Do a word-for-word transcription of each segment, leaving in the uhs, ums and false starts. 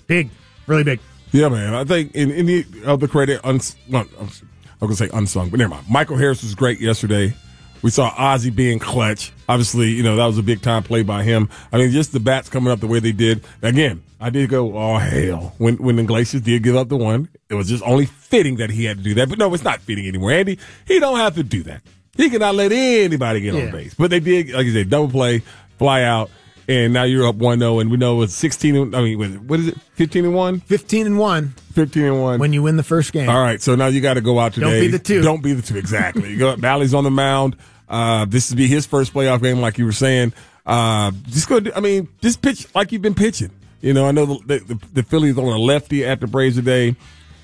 Big, really big. Yeah, man. I think in, in the other credit, uns, well, I'm going to say unsung, but never mind. Michael Harris was great yesterday. We saw Ozzie being clutch. Obviously, you know, that was a big-time play by him. I mean, just the bats coming up the way they did. Again, I did go, oh, hell. When when the Glaciers did give up the one, it was just only fitting that he had to do that. But, no, it's not fitting anymore. Andy, he don't have to do that. He cannot let anybody get yeah. on base. But they did, like you said, double play, fly out, and now you're up one oh, and we know it's sixteen, I mean, what is it, fifteen and one? fifteen and one. fifteen and one. When you win the first game. All right, so now you got to go out today. Don't be the two. Don't be the two, exactly. You go, Valley's on the mound. Uh, this will be his first playoff game, like you were saying. Uh, just go, I mean, just pitch like you've been pitching. You know, I know the, the, the Phillies on a lefty at the Braves today.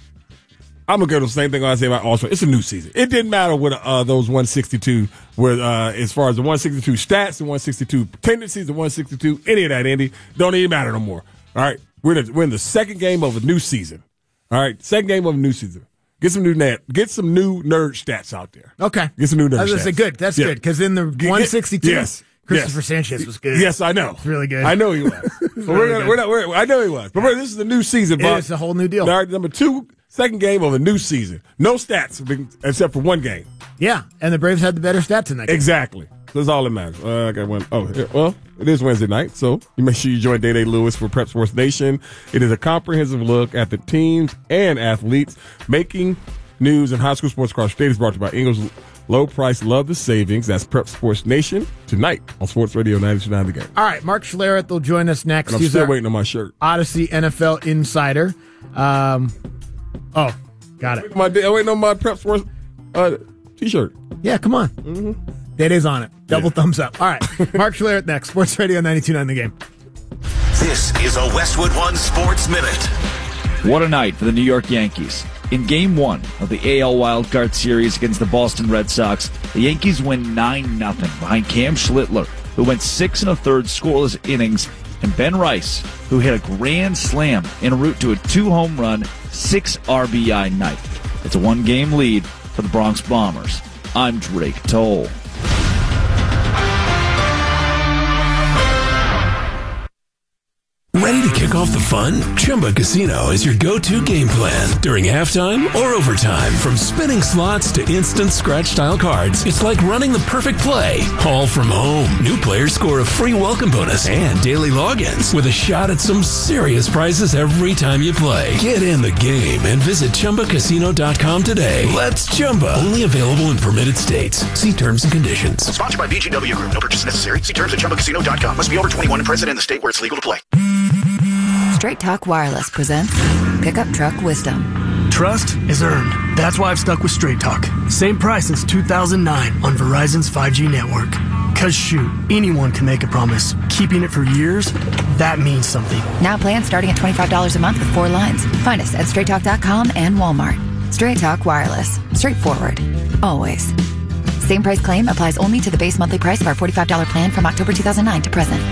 I'm going to go to the same thing I say about All-Star. It's a new season. It didn't matter what uh, those one sixty-two were, uh, as far as the one sixty-two stats, the one sixty-two tendencies, the one sixty-two, any of that, Andy, don't even matter no more. All right? We're in the, we're in the second game of a new season. All right? Second game of a new season. Get some new net. Get some new nerd stats out there. Okay. Get some new nerd I was stats. Say good. That's yeah. good because in the one sixty-two, yes. Christopher yes. Sanchez was good. Yes, I know. It's really good. I know he was. But really we're gonna, we're not. We're, I know he was. But this is a new season. Bob. It's a whole new deal. All right, number two, second game of a new season. No stats except for one game. Yeah, and the Braves had the better stats in that game. Exactly. That's all that matters. Uh, I got one. Oh, here. Well, it is Wednesday night, so you make sure you join Day Day Lewis for Prep Sports Nation. It is a comprehensive look at the teams and athletes making news in high school sports across the state. Is brought to you by Ingles Low Price, Love the Savings. That's Prep Sports Nation tonight on Sports Radio ninety-two point nine The Game. All right, Mark Schlereth will join us next. And I'm He's still waiting on my shirt. Odyssey N F L Insider. Um, oh, got it. My, I'm waiting on my Prep Sports uh, T-shirt. Yeah, come on. Mm-hmm. That is on it. Double yeah. thumbs up. All right, Mark Schlereth next. Sports Radio ninety-two point nine The Game. This is a Westwood One Sports Minute. What a night for the New York Yankees. In Game one of the A L Wildcard Series against the Boston Red Sox, the Yankees win nine nothing behind Cam Schlittler, who went six and a third scoreless innings, and Ben Rice, who hit a grand slam en route to a two-home run, six R B I night. It's a one-game lead for the Bronx Bombers. I'm Drake Toll. Ready to kick off the fun? Chumba Casino is your go-to game plan during halftime or overtime. From spinning slots to instant scratch-style cards, it's like running the perfect play, all from home. New players score a free welcome bonus and daily logins with a shot at some serious prizes every time you play. Get in the game and visit Chumba Casino dot com today. Let's Chumba. Only available in permitted states. See terms and conditions. Sponsored by B G W Group. No purchase necessary. See terms at Chumba Casino dot com. Must be over twenty-one and present in the state where it's legal to play. Straight Talk Wireless presents Pickup Truck Wisdom. Trust is earned. That's why I've stuck with Straight Talk. Same price since two thousand nine on Verizon's five G network. Cause shoot, anyone can make a promise. Keeping it for years, that means something. Now plans starting at twenty-five dollars a month with four lines. Find us at straight talk dot com and Walmart. Straight Talk Wireless. Straightforward. Always. Same price claim applies only to the base monthly price of our forty-five dollars plan from October two thousand nine to present.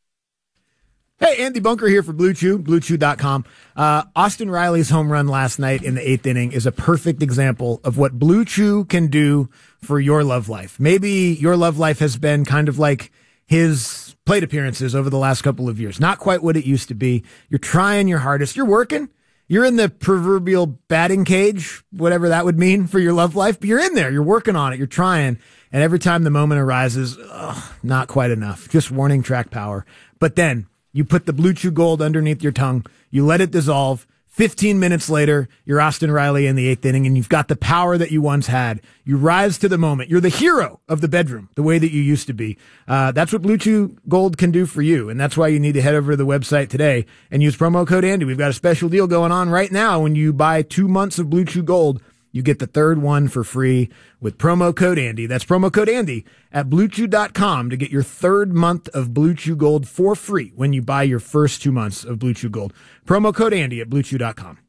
Hey, Andy Bunker here for Blue Chew, blue chew dot com. Uh, Austin Riley's home run last night in the eighth inning is a perfect example of what Blue Chew can do for your love life. Maybe your love life has been kind of like his plate appearances over the last couple of years. Not quite what it used to be. You're trying your hardest. You're working. You're in the proverbial batting cage, whatever that would mean for your love life, but you're in there. You're working on it. You're trying. And every time the moment arises, ugh, not quite enough. Just warning track power. But then you put the Blue Chew Gold underneath your tongue. You let it dissolve. fifteen minutes later, you're Austin Riley in the eighth inning, and you've got the power that you once had. You rise to the moment. You're the hero of the bedroom, the way that you used to be. Uh, that's what Blue Chew Gold can do for you, and that's why you need to head over to the website today and use promo code Andy. We've got a special deal going on right now. When you buy two months of Blue Chew Gold, you get the third one for free with promo code Andy. That's promo code Andy at blue chew dot com to get your third month of Blue Chew Gold for free when you buy your first two months of Blue Chew Gold. Promo code Andy at blue chew dot com.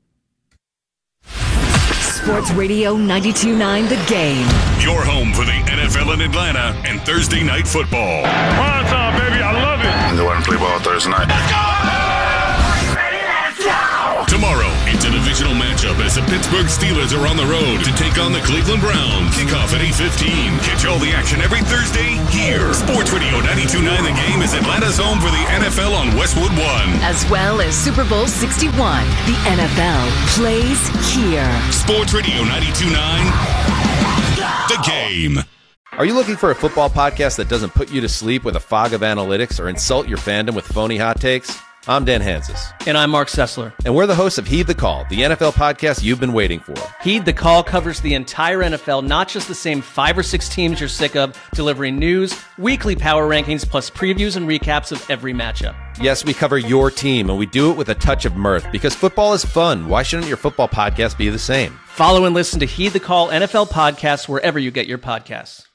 Sports Radio ninety-two point nine The Game. Your home for the N F L in Atlanta and Thursday Night Football. Prime time, baby. I love it. I'm going to play ball Thursday night. Let's go! Tomorrow, it's a divisional matchup as the Pittsburgh Pittsburgh Steelers are on the road to take on the Cleveland Browns. Kickoff at eight fifteen. Catch all the action every Thursday here. Sports Radio ninety-two point nine The Game is Atlanta's home for the N F L on Westwood One. As well as Super Bowl sixty-one. The N F L plays here. Sports Radio ninety-two point nine The Game. Are you looking for a football podcast that doesn't put you to sleep with a fog of analytics or insult your fandom with phony hot takes? I'm Dan Hansis. And I'm Mark Sessler. And we're the hosts of Heed the Call, the N F L podcast you've been waiting for. Heed the Call covers the entire N F L, not just the same five or six teams you're sick of, delivering news, weekly power rankings, plus previews and recaps of every matchup. Yes, we cover your team, and we do it with a touch of mirth, because football is fun. Why shouldn't your football podcast be the same? Follow and listen to Heed the Call N F L podcasts wherever you get your podcasts.